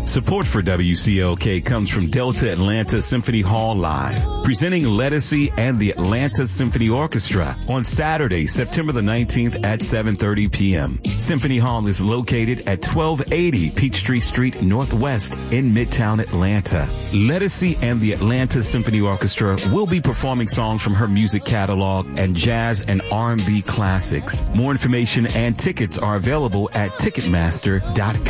Support for WCLK comes from Delta Atlanta Symphony Hall Live, presenting Lettucey and the Atlanta Symphony Orchestra on Saturday, September the 19th at 7:30 p.m. Symphony Hall is located at 1280 Peachtree Street Northwest in Midtown Atlanta. Lettucey and the Atlanta Symphony Orchestra will be performing songs from her music catalog and jazz and R&B classics. More information and tickets are available at Ticketmaster.com.